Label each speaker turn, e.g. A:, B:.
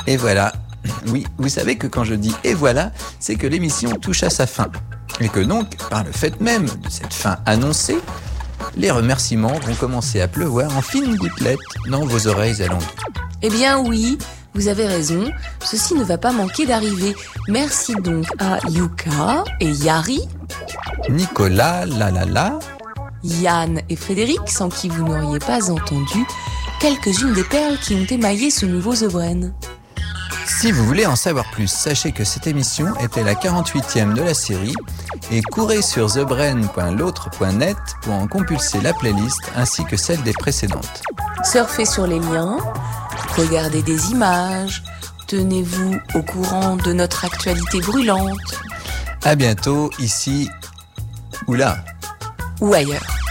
A: Et voilà. Oui, vous savez que quand je dis « et voilà », c'est que l'émission touche à sa fin. Et que donc, par le fait même de cette fin annoncée, les remerciements vont commencer à pleuvoir en fines gouttelettes dans vos oreilles alanguies.
B: Eh bien oui, vous avez raison, ceci ne va pas manquer d'arriver. Merci donc à Yuka et Yari,
A: Nicolas,
B: Yann et Frédéric, sans qui vous n'auriez pas entendu quelques-unes des perles qui ont émaillé ce nouveau The Brain.
A: Si vous voulez en savoir plus, sachez que cette émission était la 48e de la série et courez sur thebrain.l'autre.net pour en compulser la playlist ainsi que celle des précédentes.
B: Surfez sur les liens, regardez des images, tenez-vous au courant de notre actualité brûlante.
A: À bientôt, ici ou là.
B: Ou ailleurs.